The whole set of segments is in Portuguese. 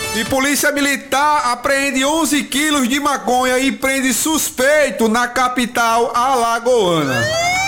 E polícia militar apreende 11 quilos de maconha e prende suspeito na capital alagoana.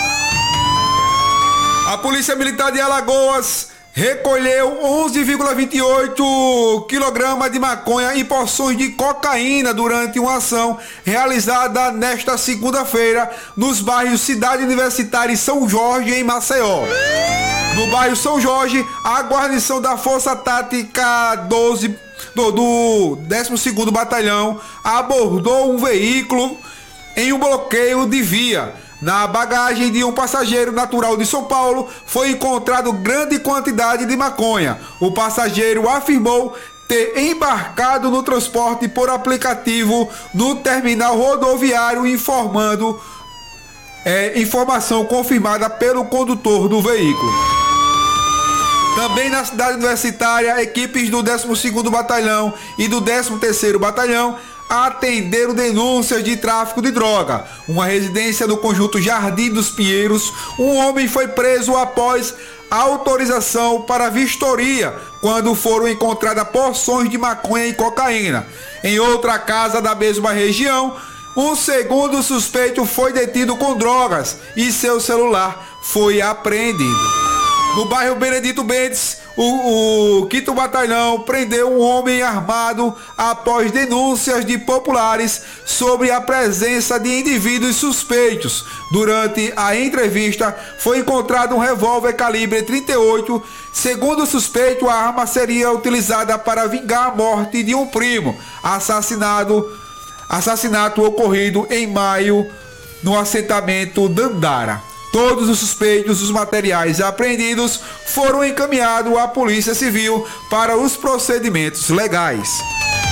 A polícia militar de Alagoas recolheu 11,28 kg de maconha e porções de cocaína durante uma ação realizada nesta segunda-feira nos bairros Cidade Universitária e São Jorge, em Maceió. No bairro São Jorge, a guarnição da Força Tática 12 do 12º Batalhão abordou um veículo em um bloqueio de via. Na bagagem de um passageiro natural de São Paulo foi encontrado grande quantidade de maconha. O passageiro afirmou ter embarcado no transporte por aplicativo no terminal rodoviário, informação confirmada pelo condutor do veículo. Também na cidade universitária, equipes do 12º Batalhão e do 13º Batalhão atenderam denúncias de tráfico de droga. Uma residência no conjunto Jardim dos Pinheiros, um homem foi preso após autorização para vistoria, quando foram encontradas porções de maconha e cocaína. Em outra casa da mesma região, um segundo suspeito foi detido com drogas e seu celular foi apreendido. No bairro Benedito Bentes, o 5º Batalhão prendeu um homem armado após denúncias de populares sobre a presença de indivíduos suspeitos. Durante a entrevista, foi encontrado um revólver calibre 38. Segundo o suspeito, a arma seria utilizada para vingar a morte de um primo, assassinato ocorrido em maio no assentamento Dandara. Todos os suspeitos, os materiais apreendidos foram encaminhados à Polícia Civil para os procedimentos legais.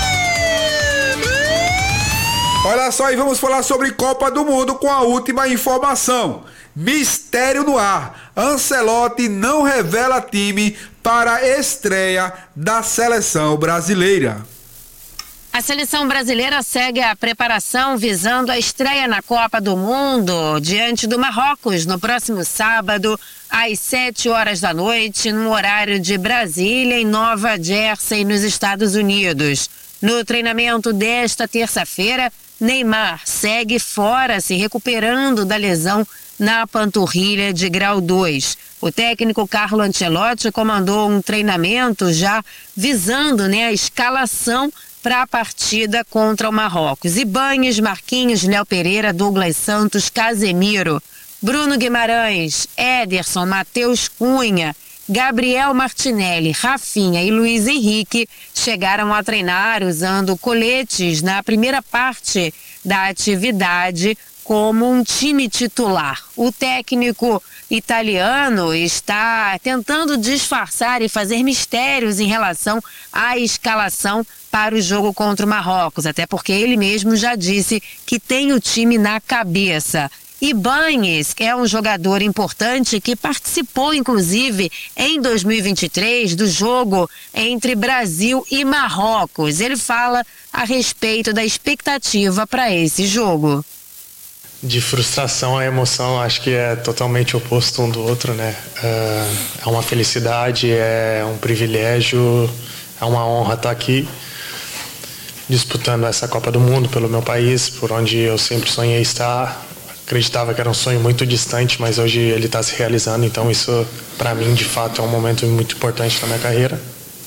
Olha só, e vamos falar sobre Copa do Mundo com a última informação. Mistério no ar. Ancelotti não revela time para a estreia da seleção brasileira. A seleção brasileira segue a preparação visando a estreia na Copa do Mundo diante do Marrocos no próximo sábado, às 7h da noite, no horário de Brasília, em Nova Jersey, nos Estados Unidos. No treinamento desta terça-feira, Neymar segue fora, se recuperando da lesão na panturrilha de grau 2. O técnico Carlo Ancelotti comandou um treinamento já visando a escalação para a partida contra o Marrocos. Ibañez, Marquinhos, Léo Pereira, Douglas Santos, Casemiro, Bruno Guimarães, Ederson, Matheus Cunha, Gabriel Martinelli, Rafinha e Luiz Henrique chegaram a treinar usando coletes na primeira parte da atividade como um time titular. O técnico italiano está tentando disfarçar e fazer mistérios em relação à escalação para o jogo contra o Marrocos, até porque ele mesmo já disse que tem o time na cabeça. Ibañez é um jogador importante que participou, inclusive, em 2023 do jogo entre Brasil e Marrocos. Ele fala a respeito da expectativa para esse jogo. De frustração a emoção, acho que é totalmente oposto um do outro, né? É uma felicidade, é um privilégio, é uma honra estar aqui disputando essa Copa do Mundo pelo meu país, por onde eu sempre sonhei estar. Acreditava que era um sonho muito distante, mas hoje ele está se realizando, então isso para mim de fato é um momento muito importante na minha carreira.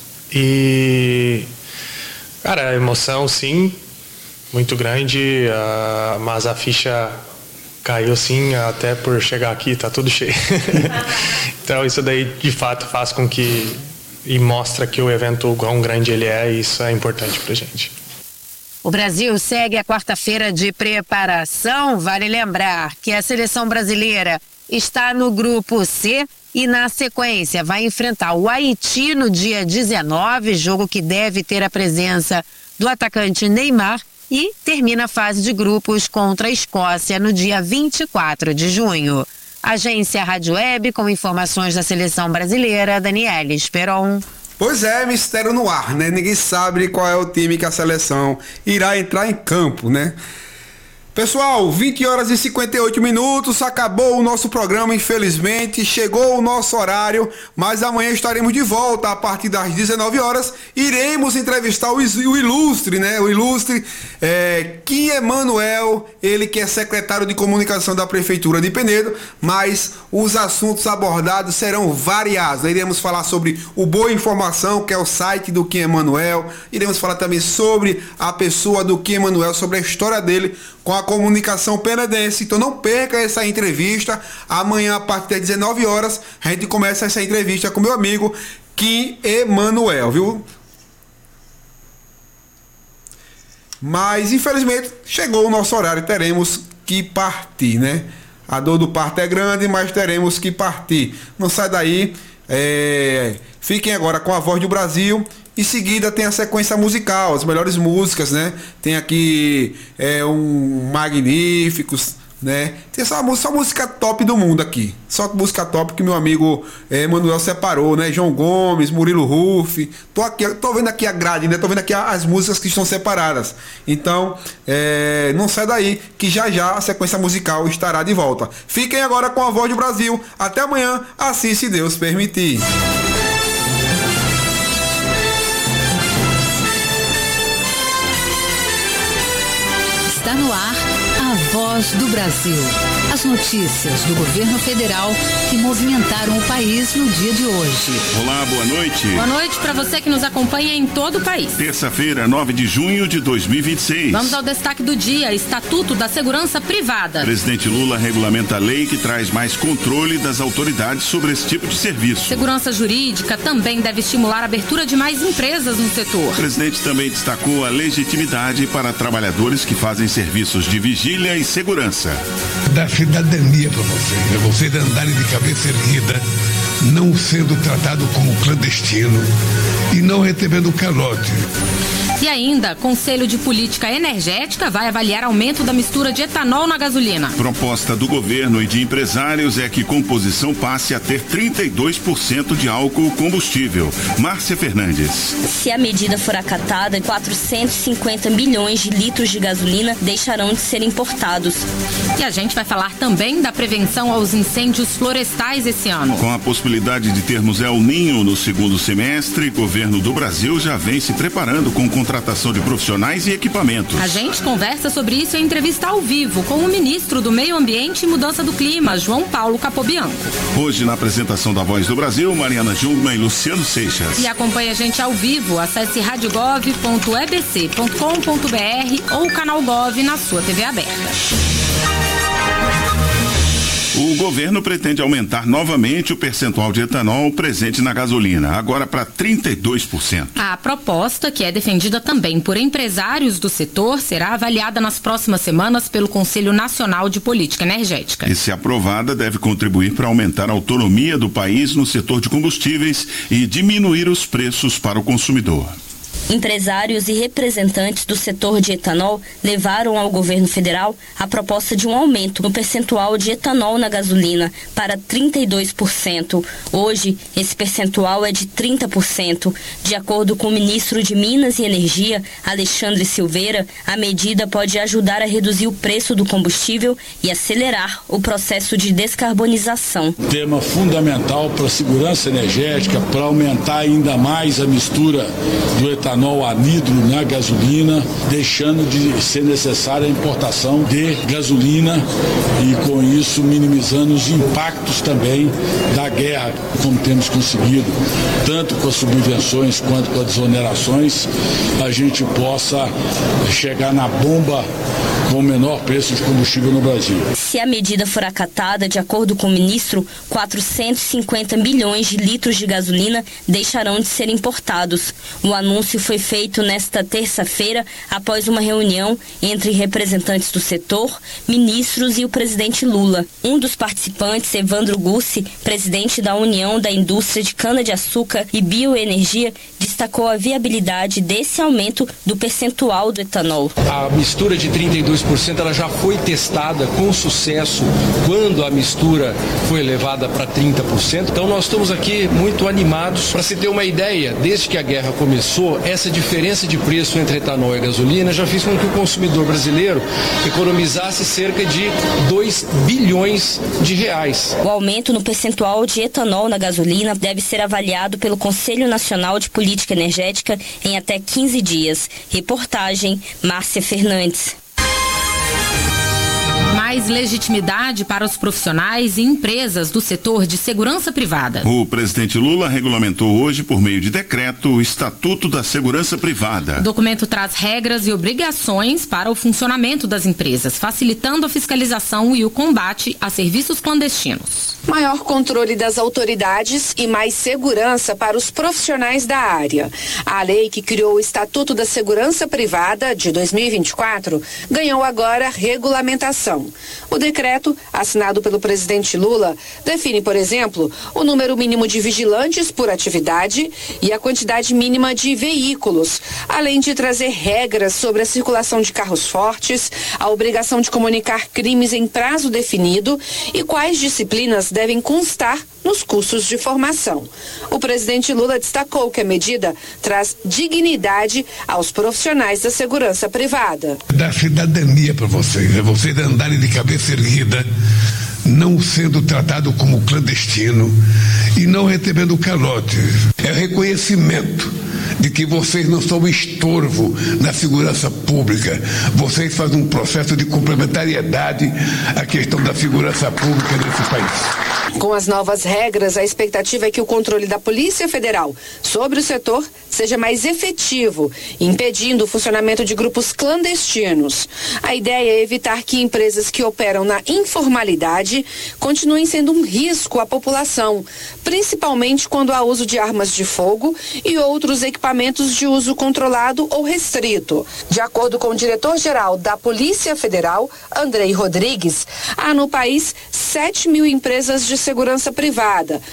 E cara, a emoção sim, muito grande, mas a ficha caiu sim, até por chegar aqui tá tudo cheio. Então isso daí de fato faz com que e mostra que o evento, o quão grande ele é, e isso é importante pra gente. O Brasil segue a quarta-feira de preparação. Vale lembrar que a seleção brasileira está no grupo C e na sequência vai enfrentar o Haiti no dia 19, jogo que deve ter a presença do atacante Neymar, e termina a fase de grupos contra a Escócia no dia 24 de junho. Agência Rádio Web com informações da seleção brasileira, Daniela Esperon. Pois é, mistério no ar, né? Ninguém sabe qual é o time que a seleção irá entrar em campo, né? Pessoal, 20 horas e 58 minutos, acabou o nosso programa, infelizmente, chegou o nosso horário, mas amanhã estaremos de volta a partir das 19 horas, iremos entrevistar o ilustre, né, Kim Emanuel, ele que é secretário de comunicação da Prefeitura de Penedo, mas os assuntos abordados serão variados, iremos falar sobre o Boa Informação, que é o site do Kim Emanuel, iremos falar também sobre a pessoa do Kim Emanuel, sobre a história dele, com a comunicação penedense. Então não perca essa entrevista. Amanhã, a partir das 19 horas, a gente começa essa entrevista com meu amigo Kim Emanuel, viu? Mas, infelizmente, chegou o nosso horário. Teremos que partir, né? A dor do parto é grande, mas teremos que partir. Não sai daí. Fiquem agora com a Voz do Brasil. Em seguida tem a sequência musical, as melhores músicas, né? Tem aqui um Magníficos, né? Tem só música top do mundo aqui. Só música top que meu amigo Emanuel separou, né? João Gomes, Murilo Ruff. Tô vendo aqui a grade, né? Tô vendo aqui as músicas que estão separadas. Então, não sai daí, que já a sequência musical estará de volta. Fiquem agora com a Voz do Brasil. Até amanhã, assim se Deus permitir. Está no ar a Voz do Brasil. As notícias do governo federal que movimentaram o país no dia de hoje. Olá, boa noite. Boa noite para você que nos acompanha em todo o país. Terça-feira, 9 de junho de 2026. Vamos ao destaque do dia: Estatuto da Segurança Privada. Presidente Lula regulamenta a lei que traz mais controle das autoridades sobre esse tipo de serviço. Segurança jurídica também deve estimular a abertura de mais empresas no setor. O presidente também destacou a legitimidade para trabalhadores que fazem serviços de vigília e segurança. Da cidadania para vocês, vocês andarem de cabeça erguida, não sendo tratado como clandestino e não recebendo calote. E ainda, Conselho de Política Energética vai avaliar aumento da mistura de etanol na gasolina. Proposta do governo e de empresários é que composição passe a ter 32% de álcool combustível. Márcia Fernandes. Se a medida for acatada, 450 milhões de litros de gasolina deixarão de ser importados. E a gente vai falar também da prevenção aos incêndios florestais esse ano. Com a possibilidade de termos El Ninho no segundo semestre, o governo do Brasil já vem se preparando com contratação de profissionais e equipamentos. A gente conversa sobre isso em entrevista ao vivo com o ministro do Meio Ambiente e Mudança do Clima, João Paulo Capobianco. Hoje, na apresentação da Voz do Brasil, Mariana Jungmann e Luciano Seixas. E acompanhe a gente ao vivo, acesse radiogov.ebc.com.br ou o canal Gov na sua TV aberta. O governo pretende aumentar novamente o percentual de etanol presente na gasolina, agora para 32%. A proposta, que é defendida também por empresários do setor, será avaliada nas próximas semanas pelo Conselho Nacional de Política Energética. E, se aprovada, deve contribuir para aumentar a autonomia do país no setor de combustíveis e diminuir os preços para o consumidor. Empresários e representantes do setor de etanol levaram ao governo federal a proposta de um aumento no percentual de etanol na gasolina para 32%. Hoje, esse percentual é de 30%. De acordo com o ministro de Minas e Energia, Alexandre Silveira, a medida pode ajudar a reduzir o preço do combustível e acelerar o processo de descarbonização. Tema fundamental para a segurança energética, para aumentar ainda mais a mistura do etanol anidro na gasolina, deixando de ser necessária a importação de gasolina e, com isso, minimizando os impactos também da guerra, como temos conseguido, tanto com as subvenções quanto com as desonerações, a gente possa chegar na bomba com o menor preço de combustível no Brasil. Se a medida for acatada, de acordo com o ministro, 450 milhões de litros de gasolina deixarão de ser importados. O anúncio foi feito nesta terça-feira após uma reunião entre representantes do setor, ministros e o presidente Lula. Um dos participantes, Evandro Gussi, presidente da União da Indústria de Cana-de-Açúcar e Bioenergia, disse destacou a viabilidade desse aumento do percentual do etanol. A mistura de 32% ela já foi testada com sucesso quando a mistura foi elevada para 30%. Então nós estamos aqui muito animados. Para se ter uma ideia, desde que a guerra começou, essa diferença de preço entre etanol e gasolina já fez com que o consumidor brasileiro economizasse cerca de 2 bilhões de reais. O aumento no percentual de etanol na gasolina deve ser avaliado pelo Conselho Nacional de Política Energética em até 15 dias. Reportagem Márcia Fernandes. Mais legitimidade para os profissionais e empresas do setor de segurança privada. O presidente Lula regulamentou hoje, por meio de decreto, o Estatuto da Segurança Privada. O documento traz regras e obrigações para o funcionamento das empresas, facilitando a fiscalização e o combate a serviços clandestinos. Maior controle das autoridades e mais segurança para os profissionais da área. A lei que criou o Estatuto da Segurança Privada de 2024 ganhou agora regulamentação. O decreto, assinado pelo presidente Lula, define, por exemplo, o número mínimo de vigilantes por atividade e a quantidade mínima de veículos, além de trazer regras sobre a circulação de carros fortes, a obrigação de comunicar crimes em prazo definido e quais disciplinas devem constar nos cursos de formação. O presidente Lula destacou que a medida traz dignidade aos profissionais da segurança privada. Dá cidadania para vocês, é vocês andarem de cabeça erguida, não sendo tratado como clandestino e não recebendo calote. É reconhecimento de que vocês não são estorvo na segurança pública. Vocês fazem um processo de complementariedade à questão da segurança pública nesse país. Com as novas regras, a expectativa é que o controle da Polícia Federal sobre o setor seja mais efetivo, impedindo o funcionamento de grupos clandestinos. A ideia é evitar que empresas que operam na informalidade continuem sendo um risco à população, principalmente quando há uso de armas de fogo e outros equipamentos de uso controlado ou restrito. De acordo com o diretor-geral da Polícia Federal, Andrei Rodrigues, há no país 7.000 empresas de segurança privada,